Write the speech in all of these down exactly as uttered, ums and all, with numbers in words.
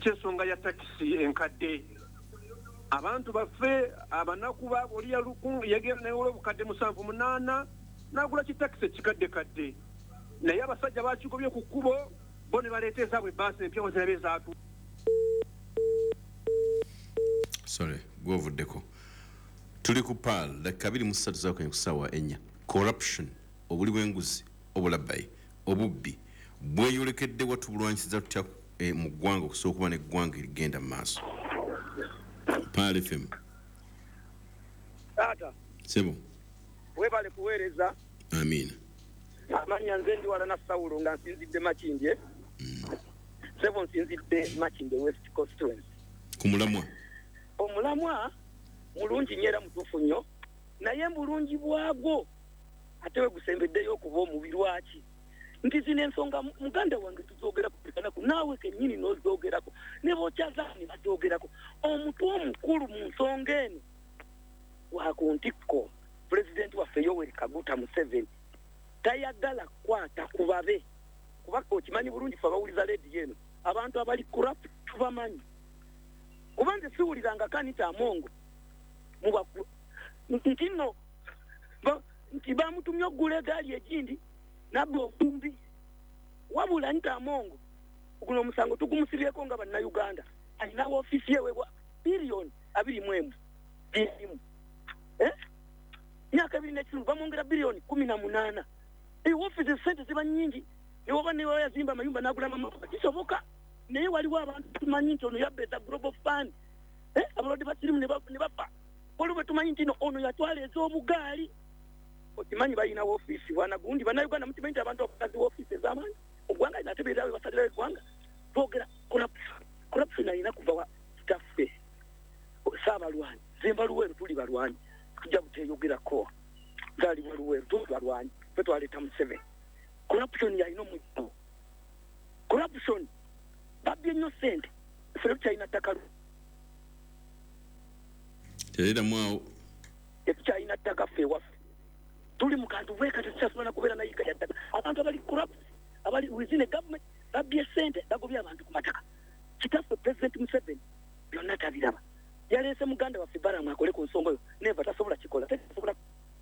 ekyensonga ya takisi enkadde abantu baffe abanaku baabo oli yaluku yagenda naye olw'obukadde musanvu munaana n'agula kitakisi ekikadde kadde naye abasajja bakigobye ku kkubo bo ne baleeta ezaabwe baasi empya wazirabe ezaatu. Sorry, gwovuddeko. Tuli ku Paal dakika abiri mu ssatu zaakwenye ku ssaawa ennya. Corruption, obuli bw'enguzi, obulabbayi, obubbi bweyolekedde watu bulwanyisiza tutya e, mu ggwanga okusobola okuba n'eggwanga erigenda mu maaso. Paal F M. Tata. Sebo. Webale kuweereza. Amiina. Amanya nze ndi wala na Sawulo nga nsinzidde Makindye. Mm. Sebo nsinzidde Makindye West Constituency. Ku mulamwa. Omulamwa mulungi nyera mutuufu nnyo naye mulungi bwagwo ate we gusembeddeyo okuba omubi lwaki nti zino ensonga muganda wange tuzoogerako kulekanaku naawe kennyini n'ozoogerako ne bokyazaani bazoogerako omuntu omukulu mu nsonga eno waku ntikko pulezidenti waffe Yoweri Kaguta Museveni tayagala kukwata ku babe kuba okimanyi bulungi ffe abawuliza leediyo eno abantu abali corrupt tubamanyi kuba nze siwuliranga Kanita Amongo mubaku nti nno nti bamutumye oggula egaali egindi nabba obumbi wabula Anita Amongo guno omusango tugumusibyeko nga bannayuganda alina woofiisi yeweebwa biliyoni abiri mu emu emu eh myaka ebiri n'ekitundu bamwongera biliyoni kumi na munaana woofiisi sente ziba nnyingi ne woba ne yazimba amayumba n'agula amamapa kisoboka naye waliwo abantu tumanyi nti ono yabbeeza global fund eh abalwadde basirimu ne bafa olwo tumanyi nti ono yatwala ez'obugaali okimanyi balina woofiisi wanagundi bannayuganda mukimanyi nti abantu abakazi woofiisi ez'amaanyi oggwanga linatebeerawe basalirawo eggwanga twogera corruption alina kuva wa staffe saabalwanyi zemba luweero tuli balwanyi tujja buteeyogerako zaali baluweero tuli balwanyi fe twaleeta Museveni corruption yalina omujjo corruption babbye nnyo ssente ffe tukyalina ttaka Terera mwao. Ekyalina ttaka ffe waffe tuli mu kantu bweka tetusasobola kubeera nayiga ya ttaka abantu abali corrupt abali within a government babbye ssente bagobye abantu ku mataka kitaffe President Museveni byonna tabiraba yaleese muganda waffe Baramu akole ku nsonga eyo neva tasobola kikola tasobola.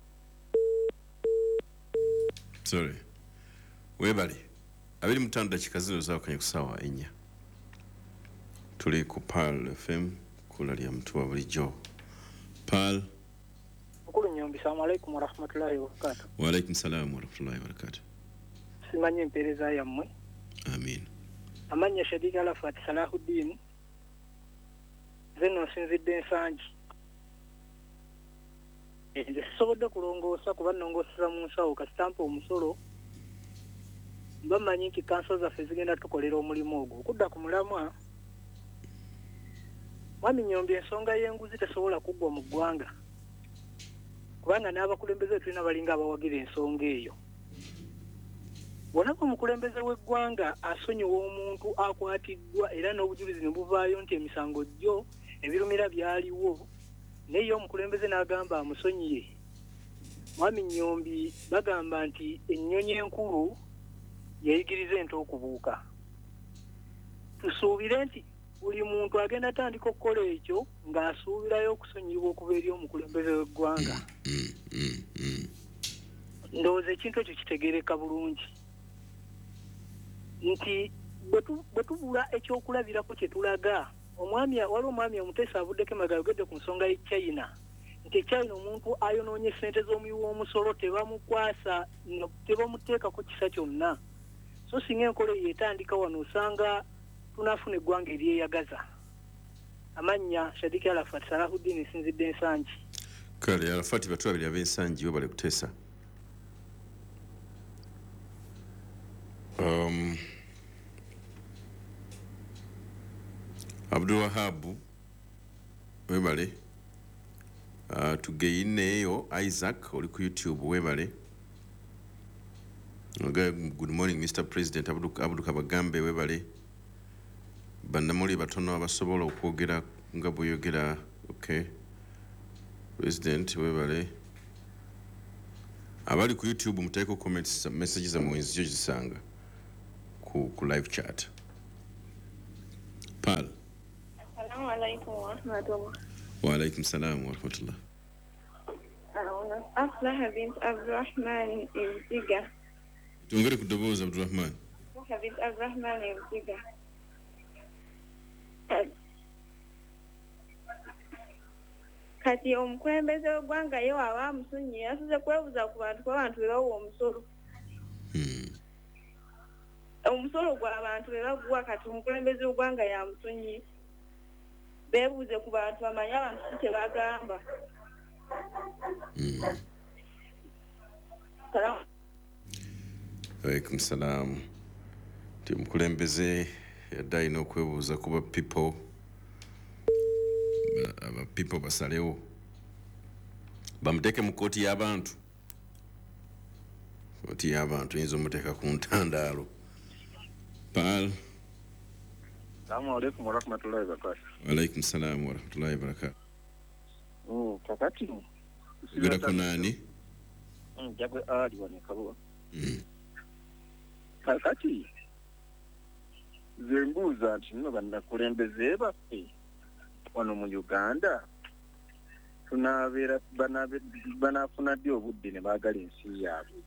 Sorry. Webali abiri mutanda dakika zino zaakwenye ku ssaawa ennya. Tuli ku Paal F M kula lya mtu wa bulijjo. Paal. Mukulu Nyombi, salamu alaikum wa rahmatullahi wa barakatuh. Wa alaikum salamu wa rahmatullahi wa barakatuh. Simanyi mpereza yammwe. Amin. Amanya Shadika Alafat Salahuddin. Zeno nsinzidde ensangi. Nze sisobodde kulongoosa kuba nnongooseza mu nsawo kasitampa omusolo. Bamanyi nti kanso zaffe zigenda tukolera omulimu ogwo. Okudda ku mulamwa Mwami Nyombi ensonga y'enguzi tesobola kuggwa mu ggwanga kubanga n'abakulembeze tulina balinga abawagira ensonga eyo. Bw'onaba omukulembeze w'eggwanga asonyiwa omuntu akwatiddwa era n'obujulizi ne buvaayo nti emisango gyo ebirumira byaliwo naye omukulembeze n'agamba amusonyiye. Mwami Nyombi bagamba nti ennyonyi enkulu yayigiriza ente okubuuka. Tusuubire nti buli muntu agenda atandika okukola ekyo ng'asuubirayo okusonyiyibwa okuva eri omukulembeze w'eggwanga. Mm, mm, mm. Ndowooza ekintu ekyo kitegereka bulungi nti bwe tubula ekyokulabirako kye tulaga omwami waliwo omwami Omuteesa avuddeko emabega ayogedde ku nsonga y'e China nti China omuntu ayonoonye ssente z'omuwi w'omusolo tebamukwasa tebamuteekako kisa kyonna. So singa enkola eyo etandika wano osanga tunafuna eggwanga eryeyagaza. Amanya Shadika Alafat Salahuddin nsinzidde ensangi. Kale Alafat batu babiri ab'ensangi bo bali kuteesa. Um, Abdul Wahab webale uh, tugeineyo Isaac oli ku YouTube webale. Okay, good morning Mister President Abdul Abdul Kabagambe webale. Bandamuli batono abasobola okwogera nga bweyogera. Okay, President webale abali ku YouTube mutaiko comments messages za mwenzi zisanga ku, ku live chat. Pal. Assalamu alaikum wa rahmatullah. Wa alaikum salam wa rahmatullah. Aflaha bint Abdurrahman Ibziga. Tungere kudoboza Abdurrahman. Aflaha bint Abdurrahman Ibziga. Kati omukulembeze w'eggwanga ye waba amusunye yasuze kwebuuza ku bantu kw'abantu be bawa omusolo. Omusolo gw'abantu be baguwa kati omukulembeze w'eggwanga yamusunye. Beebuuze ku bantu bamanye abantu ki kye bagamba. Salamu. Alaikum salam. Ti omukulembeze yadde alina okwebuuza ku ba people aba people basalewo bamuteeke mu kooti y'abantu kooti y'abantu eyinza omuteeka ku ntandaalo. Pal. Assalamu alaikum wa rahmatullahi wa barakatuh. Wa alaikum salam wa rahmatullahi wa barakatuh. Mm, kakati. Ogera ko nani? Mm, jagwe ali wano kabuwa. Mm. Kakati. Zembuza nti nno bannakulembeze baffe wano mu Uganda tunabeera banaafuna ddi obudde ne baagala ensi yaabwe.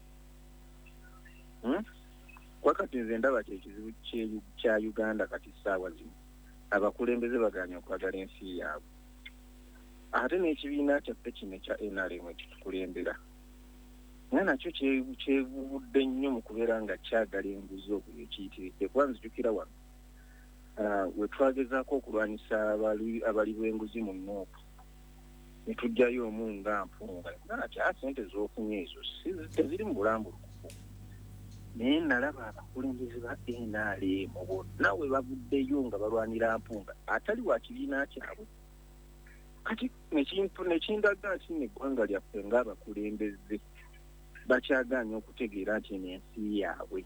Hmm? Wakati nze ndaba kyekizibu kya Uganda kati ssaawa zino abakulembeze bagaanye okwagala ensi yaabwe. Ate n'ekibiina kyaffe kino ekya N R M ekitukulembera nga nakyo kyevudde nnyo mu kubeera nga kyagala enguzi okwo ekiyitiridde. Kuba nzijukira wano we twagezaako okulwanyisa abali b'enguzi mu Nuupu ne tujjayo omu nga mpunga nga nati sente z'ofunye ezo teziri mu bulambulukufu. Naye nalaba abakulembeze ba N R M bonna we bavuddeyo nga balwanira mpunga atali wa kibiina kyabwe. Kati nekindaga nti n'eggwanga lyaffe ng'abakulembeze bakyagaanye okutegeera nti n'ensi yaabwe.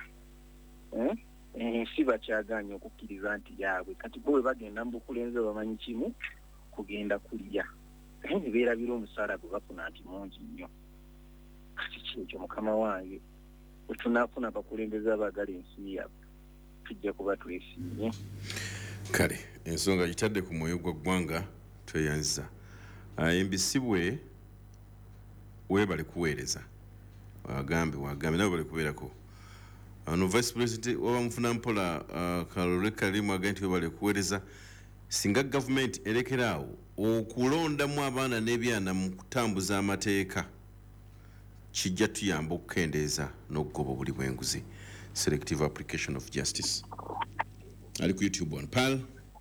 Ensi bakyagaanye okukkiriza nti yaabwe. Kati bo bwe bagenda mu bukulembeze bamanyi kimu kugenda kulya. Naye ne beerabira omusaala gwe bafuna nti mungi nnyo. Kati kyekyo mukama wange bwe tunaafuna abakulembeze abaagala ensi yaabwe tujja kuba twesiimye. Kale ensonga gitadde ku mwoyo gwa ggwanga tweyanziza. Embisibwe weebale kuweereza wagambe wagambe nawe bali kubeerako. Ano vice president waba mufuna mpola Kalole Kalimu agenti weebale kuweereza singa government erekeraawo okulondamu abaana n'ebyana mu kutambuza amateeka kijja tuyamba okukendeeza n'okugoba obuli bw'enguzi. Selective application of justice. Ali ku YouTube on Pal.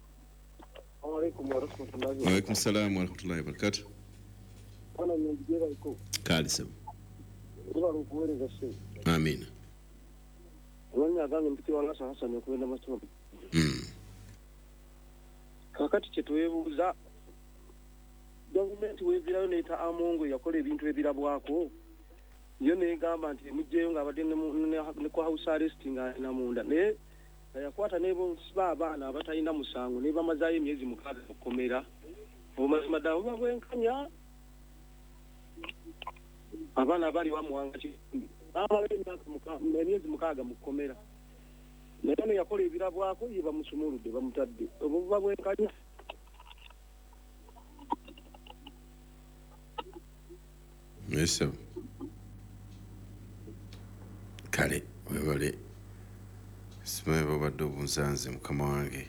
Wa alaikum salam wa rahmatullahi wa barakatuh. Ana nyingira iko. Kali sema. Uba rukuwereza se. Amin. Wanya aganye mpiti wala sasa ne kwenda masomo. Mm. Kakati kyetwebuuza gavumenti weebirayo neeta Amongo yakola ebintu ebirabwako yo negamba nti mujjeyo ng'abadde ne ku house arrest ng'alina munda naye yakwata nebo siba abaana abatalina musango ne bamazayo emyezi mukaaga okukomera obumazima ddala buba bwenkanya abaana abali wamuwanga kikumi bamala emyezi mukaaga mu kukomera naye ono yakola ebirabwako ye bamusumuludde bamutadde obwo buba bwenkanya. Yes, sir. Kale webale simanyi babadde obunsanze mukama wange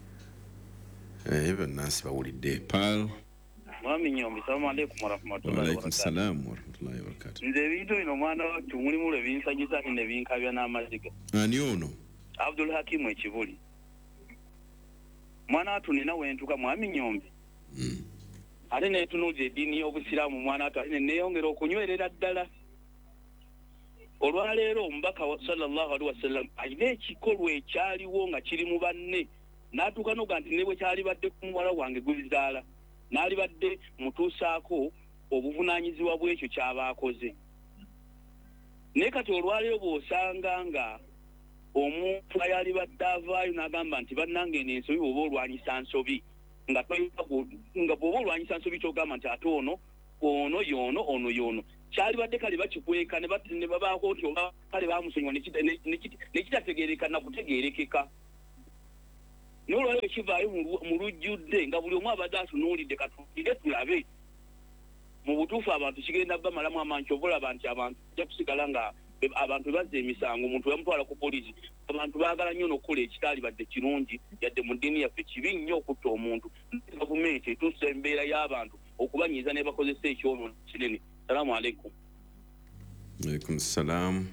ebe nansi bawulidde. Pal. Mwami Nyombi, salamu alaikum wa rahmatullahi wa Alaikum barakatuh. salam wa rahmatullahi wa barakatuh. Nze ebintu bino mwana wattu mulimu lwe binsanyusa ate ne binkabya n'amaziga. Ani ono? Abdul Hakimu Ekibuli. Mwana wattu nina wentuka mwami Nyombi. Mm. Ate netunuuza eddiini y'Obusiraamu mwana wattu ate ne neeyongera okunywerera ddala. Olwaleero omubaka wa sallallahu alaihi wasallam alina ekikolwa ekyaliwo nga kiri mu banne n'atuuka noga nti ne bwe kyali badde ku muwala wange gubizaala n'ali badde mutuusaako obuvunaanyizibwa bw'ekyo ky'abaakoze. Naye kati olwaleero bw'osanga nga omuntu ayali badde avaayo n'agamba nti bannange eno ensobi bw'oba olwanyisa nsobi nga nga bw'oba olwanyisa nsobi ky'ogamba nti ate ono ono y'ono ono y'ono kyali badde kale bakikweka ne babaako nti oba kale baamusonyiwa ne kitategeereka na kutegeerekeka. n'olwaliro kivaayo mu lujjudde nga buli omu abadde atunuulidde katuulire tulabe mu butuufu abantu kigenda bamalamu amaanyi obalaba nti abantu kijja kusigala nga abantu bazza emisango omuntu bamutwala ku poliisi abantu baagala nnyo n'okukola ekitaali badde kirungi yadde mu ddiini yaffe kibi nnyo okutta omuntu gavumenti etuusa embeera y'abantu okubanyiiza ne bakozesa ekyonoona kinene. Salaamu aleikum. Alaikum salam.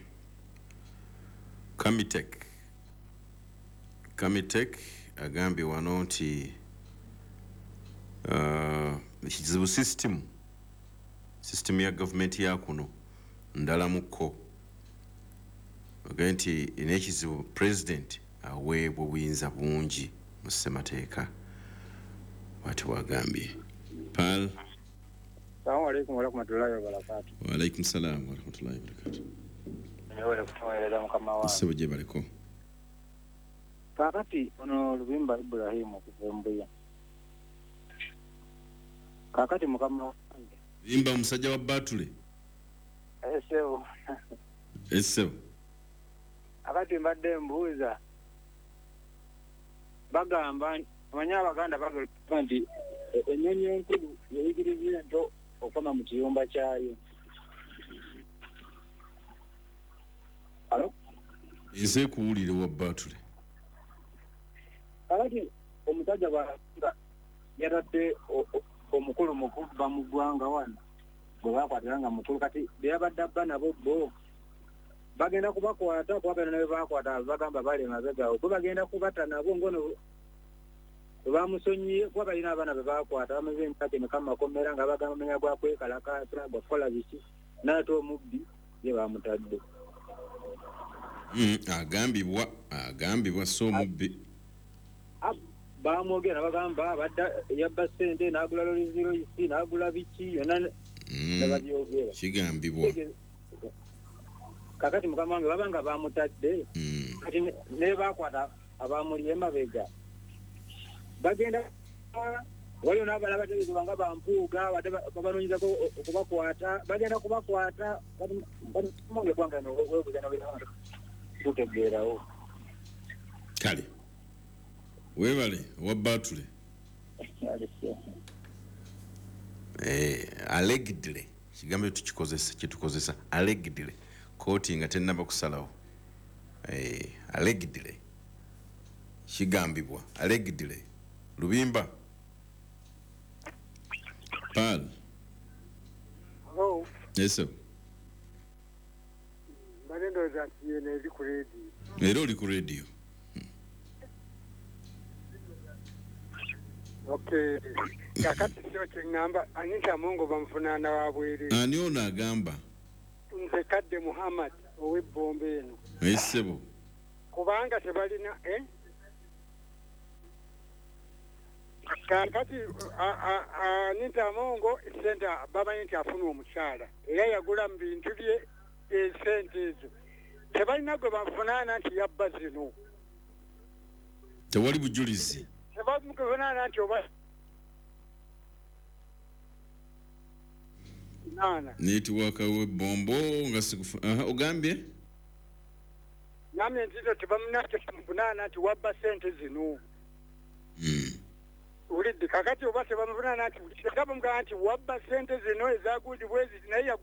Kamitek. Kamitek agambye wano nti uh, ekizibu system system ya gavumenti ya kuno ndala mukko agaye nti n'ekizibu president aweebwa obuyinza bungi mu ssemateeka bw'ati bw'agambye. Pal. Assalamu alaikum wa rahmatullahi wa barakatuh. Wa alaikum salam wa rahmatullahi wa barakatuh. Nyewe kutoereza mukama wange. Sebo je baliko. Kakati ono Lubimba Ibrahimu kuvembuya. Kakati mukama wange. Lubimba omusajja wa Batule. Eseo. Eseo. Akati mbadde mbuuza. Bagamba amanyi Abaganda bagamba nti ennyonyi enkulu yayigiriza ento okoma mu kiyumba kyayo. Alo? Nze kuwulire wa Batule. Kakati omusajja bw'aga yatadde omukulu mu kubba mu ggwanga wano bwe baakwatira nga mukulu kati beyabadde abba nabo bo bagenda kubakwata kubagenda nabe bakwata bagamba bali emabega bwe bagenda kubatta nabo ngono bamusonyiye kuba balina abaana be bakwata bamaze emyaka emeka mu makomera nga bagamba menya gwa kwekalakaasa gwakukola biki n'ate omubbi ye bamutadde. Mm, agambibwa agambibwa so omubbi bamwogera bagamba badda yabba ssente n'agula loliziroisi n'agula biki yonna ne babyogera kigambibwa. Kakati mukama wange baba nga bamutadde kati ne bakwata abamuli emabega bagenda waliwo n'abala bategeezebwa nga bampuuga babanoonyezako okubakwata bagenda kubakwata monge kwanga nowebuza kutegeerawo. Kale weebale owa Batule. eh, allegedly kigambo tukikozesa kitukozesa allegedly kooti nga tennaba kusalawo. eh, allegedly kigambibwa allegedly. Lubimba. Pal. Oh. Yes sir. Barendo za tiene eri ku radio. Ero oli ku radio. Okay. Kakati sio chingamba Anita Mungu bamfunana wabwere. Ani ona agamba. Nze Kadde Muhammad owe Bombe eno. Esebo. Kubanga tebalina eh kakati Anita Mungu senta baba yinti afuna omukyala era yagula mu bintu bye esente ezo tebalina gwe bafunana nti yabba zino. Tewali bujulizi. Tebamukufunana nti oba nana netiwaka we bombo nga sikufu aha ogambye namye nzito tebamunake bamufunana nti wabba sente zino. mm. Ulidde kakati oba tebamufunana nti tebamugaa nti wabba sente zino ezagudibwa ezi naye yagu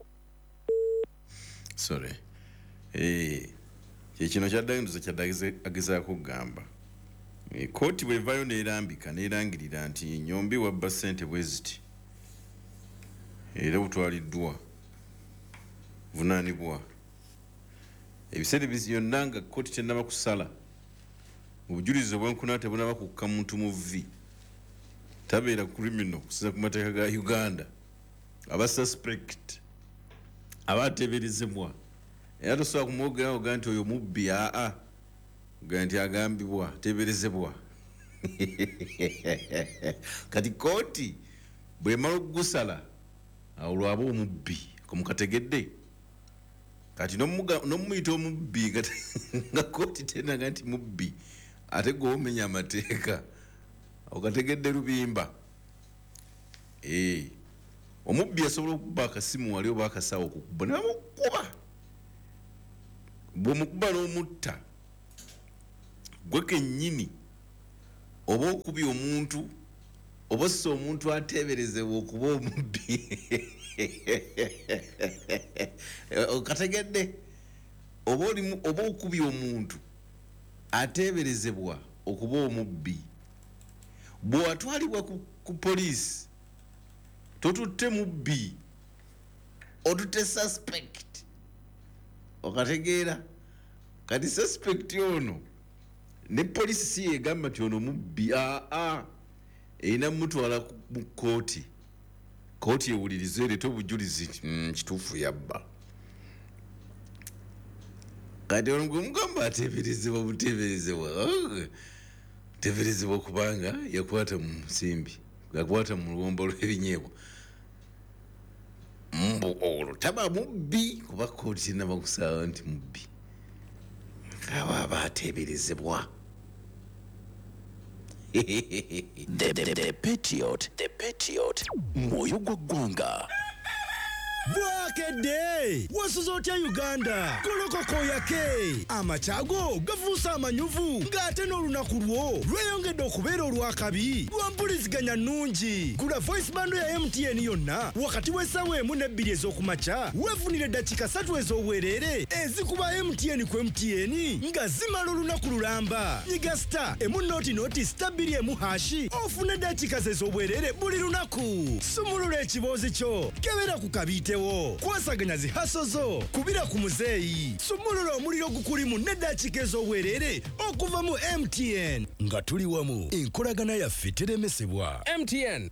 sorry eh kino kyaddaginduza kyaddagize agezaako okugamba e, kooti bwevaayo neerambika neerangirira nti nyombi wabba ssente bwe ziti era butwaliddwa vunaanibwa ebiseera byonna nga kooti tennaba kusala obujulizi obwenkuna tebunaba kukka muntu mu vvi tabeera criminal kusinza ku mateeka ga Uganda aba suspect aba ateeberezebwa era tosobola kumwogerawo ga nti oyo mubbi aa ga nti agambibwa teeberezebwa kati kooti bwemala okugusala awo lwaba omubbi kumukategedde kati nomuyita omubbi nga kooti tenaga nti mubbi ate gwe omenya amateeka okategedde Lubimba. eh omubbi asobola okuba akasimu wali oba akasawo okukuba ne bamukuba bw'omukuba n'omutta gwe kennyini oba okubya omuntu oba si omuntu ateeberezebwa okuba omubbi okategedde oba okubya omuntu ateeberezebwa okuba omubbi bw'atwalibwa ku, ku poliisi totutte mubbi otutte suspect okategeera kati suspect ono ne poliisi si yegamba nti ono mubbi aa erina mutwala mu kooti kooti ewulirize ereeta obujulizi mm, kituufu yabba kati ono gwe mugamba ateeberezebwa buteeberezebwa teeberezebwa kubanga yakwata mu nsimbi yakwata mu luwombo lw'ebinyeebwa mbu olwo taba mubbi kuba kooti tinaba kusaawa nti mubbi aba aba ateeberezebwa the, the, the Patriot, the Patriot, mwoyo gwa ggwanga. Bwakedde wasuza otya Uganda kolokoko yake amachago gafuusa amanyuvu ng'ate n'olunaku lwo lweyongedde okubeera olwakabi lwampuliziganya nnungi gula voice bando ya M T N yonna wakati w'essaawa emu n'ebbiri ez'okumakya weefunire eddakiika ssatu ez'obwereere ezikuba M T N ku M T N nga zimala olunaku lulamba nyiga star emu nooti nooti star bbiri emu hashi ofuna eddakiika ze ez'obwereere buli lunaku sumulula ekiboozi kyo kebera ku kabiite kwasaganya zihaso zo kubira ku muzeeyi sumulula omuliro gukulimu n'eddakiika ez'obwereere okuva mu M T N nga tuli wamu enkolagana yaffe teremesebwa. M T N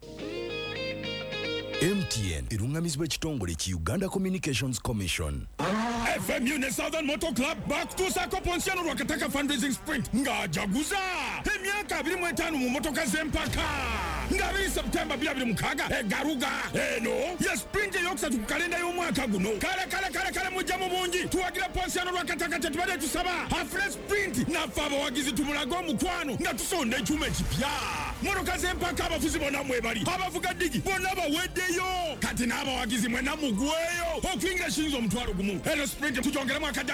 M T N erungamizibwa ekitongole ki Uganda Communications Commission. F M U ne Southern Motor Club bakutuusaako ponsiano lwakataka fundraising sprint ng'ajaguza emyaka abiri mu etaano mu motoka z'empaka ng'abiri Septemba bbiri abiri mukaaga egaruga eno ye sprint eyokusatu ku kalenda y'omwaka guno kale kale kale kale mujja mu bungi tuwagira ponsiano lwakataka tetubadde tusaba afune sprint naffe abawagizi tumulaga omukwano nga tusonda ekyuma ekipya motoka z'empaka abafuzi bonna mwebali abavuga digi bonna baweddeyo kati n'abawagizi mwena mugweyo okuyingira ekiyinza omutwalo gumu eno sprint tugyongeramu akajja